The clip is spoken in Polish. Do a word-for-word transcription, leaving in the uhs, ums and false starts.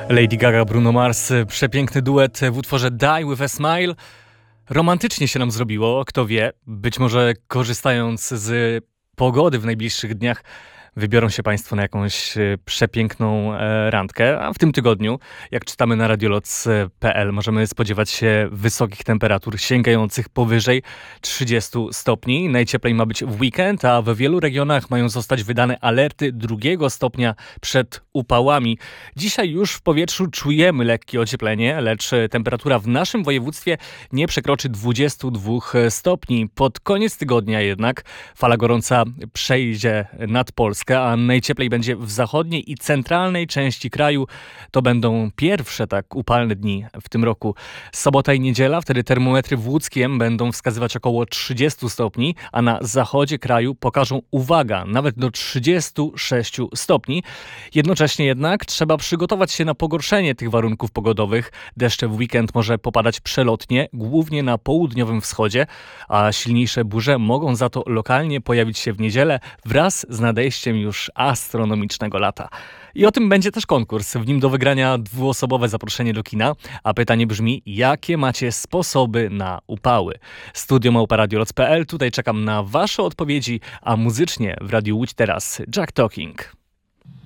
Lady Gaga, Bruno Mars, przepiękny duet w utworze Die With A Smile. Romantycznie się nam zrobiło, kto wie, być może korzystając z pogody w najbliższych dniach wybiorą się Państwo na jakąś e, przepiękną e, randkę, a w tym tygodniu, jak czytamy na radioloc kropka pe el, możemy spodziewać się wysokich temperatur sięgających powyżej trzydziestu stopni. Najcieplej ma być w weekend, a w wielu regionach mają zostać wydane alerty drugiego stopnia przed upałami. Dzisiaj już w powietrzu czujemy lekkie ocieplenie, lecz temperatura w naszym województwie nie przekroczy dwudziestu dwóch stopni. Pod koniec tygodnia jednak fala gorąca przejdzie nad Polskę, a najcieplej będzie w zachodniej i centralnej części kraju. To będą pierwsze tak upalne dni w tym roku. Sobota i niedziela, wtedy termometry w Łódzkiem będą wskazywać około trzydziestu stopni, a na zachodzie kraju pokażą, uwaga, nawet do trzydziestu sześciu stopni. Jednocześnie jednak trzeba przygotować się na pogorszenie tych warunków pogodowych. Deszcze w weekend może popadać przelotnie, głównie na południowym wschodzie, a silniejsze burze mogą za to lokalnie pojawić się w niedzielę wraz z nadejściem już astronomicznego lata. I o tym będzie też konkurs. W nim do wygrania dwuosobowe zaproszenie do kina. A pytanie brzmi, jakie macie sposoby na upały? Studio małpa radioloc kropka pe el. Tutaj czekam na Wasze odpowiedzi, a muzycznie w Radiu Łódź teraz Jack Talking.